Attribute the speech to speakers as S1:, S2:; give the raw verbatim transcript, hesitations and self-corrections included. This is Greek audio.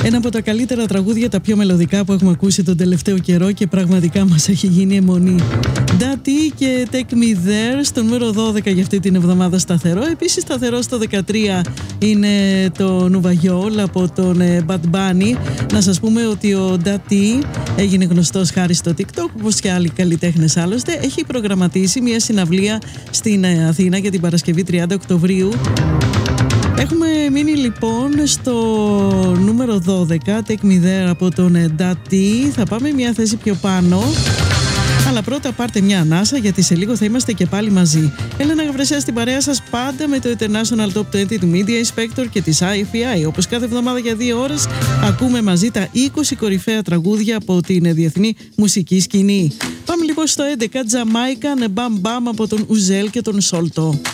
S1: Ένα από τα καλύτερα τραγούδια, τα πιο μελωδικά που έχουμε ακούσει τον τελευταίο καιρό και πραγματικά μας έχει γίνει αιμονή. Ντάτι και Take Me There στο νούμερο δώδεκα για αυτή την εβδομάδα σταθερό. Επίσης σταθερό στο δεκατρία είναι το Νουβαγιόλ από τον Bad Bunny. Να σας πούμε ότι ο Ντάτι έγινε γνωστός χάρη στο TikTok, όπως και άλλοι καλλιτέχνες άλλωστε. Έχει προγραμματίσει μια συναυλία στην Αθήνα για την Παρασκευή τριάντα Οκτωβρίου. Έχουμε μείνει λοιπόν στο νούμερο δώδεκα, Take Me There από τον Ντάτι. Θα πάμε μια θέση πιο πάνω. Αλλά πρώτα πάρτε μια ανάσα, γιατί σε λίγο θα είμαστε και πάλι μαζί. Έλενα Γαβρεσιά στην παρέα σας, πάντα με το International Top είκοσι του Media Inspector και της άι εφ άι. Όπως κάθε εβδομάδα για δύο ώρες ακούμε μαζί τα είκοσι κορυφαία τραγούδια από την διεθνή μουσική σκηνή. Πάμε λοιπόν στο έντεκα, Jamaican Bam Bam από τον Ουζέλ και τον Σόλτο.